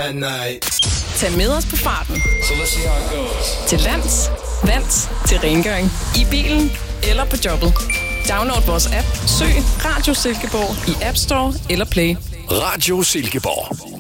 at night. Tag med os på farten. So let's see how it goes. Til lands, vands, til rengøring, i bilen eller på jobbet. Download vores app. Søg Radio Silkeborg i App Store eller Play. Radio Silkeborg.